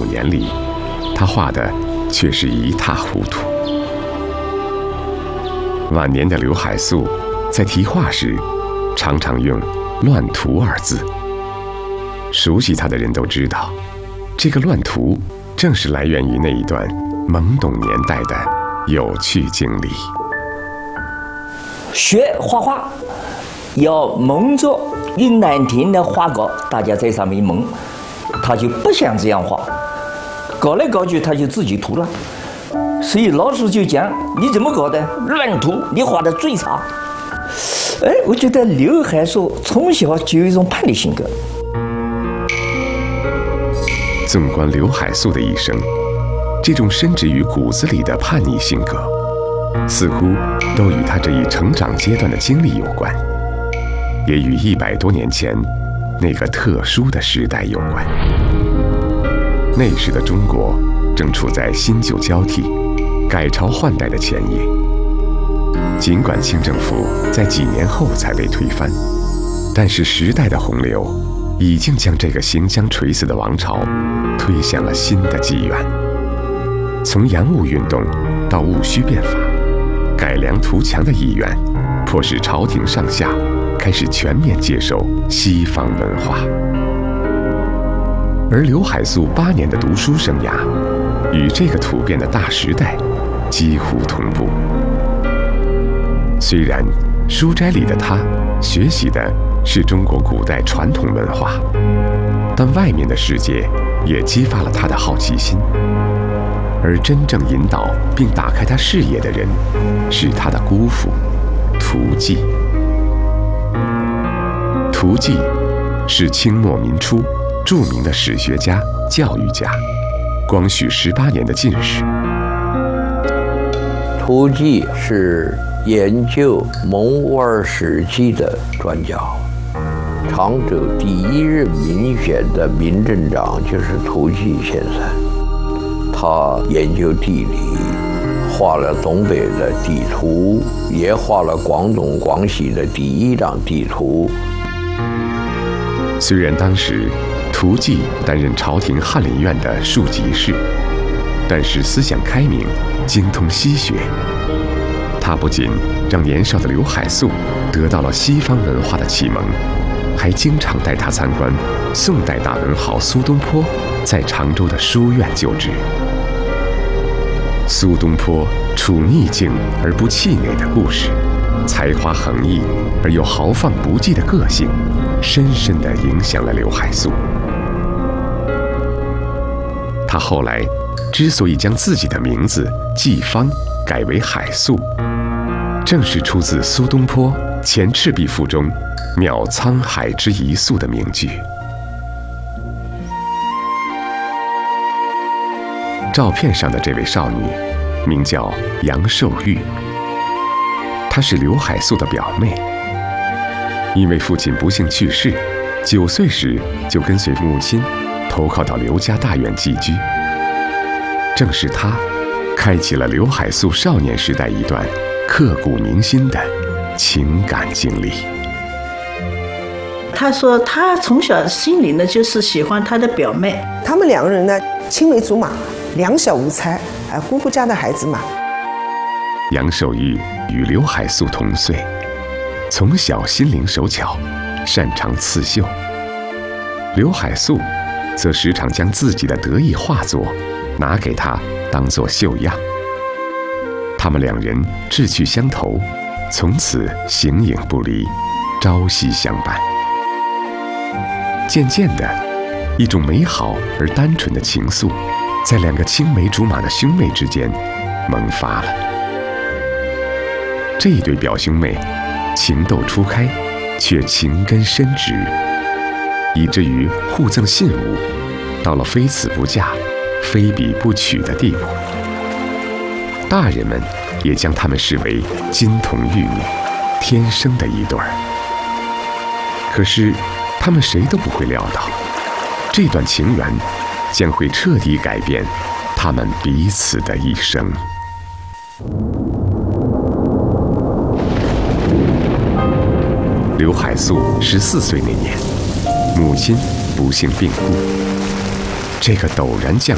眼里，他画的却是一塌糊涂。晚年的刘海粟在题画时，常常用“乱涂”二字。熟悉他的人都知道，这个乱涂正是来源于那一段懵懂年代的有趣经历。 学画画要蒙着用难听的画稿，大家在上面蒙，他就不想这样画，搞来搞去他就自己涂了。所以老师就讲：“你怎么搞的？乱涂，你画的最差。”我觉得刘海粟从小就有一种叛逆性格。 纵观刘海粟的一生，这种深植于骨子里的叛逆性格，似乎都与他这一成长阶段的经历有关，也与100多年前那个特殊的时代有关。那时的中国正处在新旧交替、改朝换代的前夜。尽管清政府在几年后才被推翻，但是时代的洪流已经将这个行将垂死的王朝推向了新的纪元。从洋务运动到戊戌变法，改良图强的意愿，迫使朝廷上下开始全面接受西方文化。而刘海粟8年的读书生涯，与这个突变的大时代几乎同步。虽然书斋里的他学习的是中国古代传统文化，但外面的世界也激发了他的好奇心。而真正引导并打开他视野的人，是他的姑父涂季。涂季是清末民初著名的史学家、教育家，光绪18年的进士。 涂季是研究蒙兀儿史记的专家。常州第1任民选的民政长就是涂季先生，他研究地理，画了东北的地图，也画了广东、广西的第1张地图。 虽然当时涂季担任朝廷翰林院的庶吉士，但是思想开明，精通西学。他不仅让年少的刘海粟得到了西方文化的启蒙，还经常带他参观宋代大文豪苏东坡在常州的书院就职。苏东坡处逆境而不气馁的故事，才华横溢而又豪放不羁的个性，深深地影响了刘海粟。他后来之所以将自己的名字季芳改为海粟，正是出自苏东坡《前赤壁赋》中渺沧海之一粟的名句。照片上的这位少女名叫杨寿玉，她是刘海粟的表妹。因为父亲不幸去世，9岁时就跟随母亲投靠到刘家大院寄居。正是她开启了刘海粟少年时代一段刻骨铭心的情感经历。 他说他从小心里呢就是喜欢他的表妹， 他们2个人呢青梅竹马，两小无猜，姑父家的孩子嘛。 杨寿玉与刘海粟同岁，从小心灵手巧，擅长刺绣。刘海粟则时常将自己的得意画作拿给他当作绣样。他们2人志趣相投，从此形影不离，朝夕相伴。渐渐的，一种美好而单纯的情愫，在2个青梅竹马的兄妹之间萌发了。这一对表兄妹情窦初开，却情根深植，以至于互赠信物，到了非此不嫁、非彼不娶的地步。大人们也将他们视为金童玉女，天生的一对儿。可是他们谁都不会料到，这段情缘将会彻底改变他们彼此的一生。刘海粟14岁那年，母亲不幸病故。这个陡然降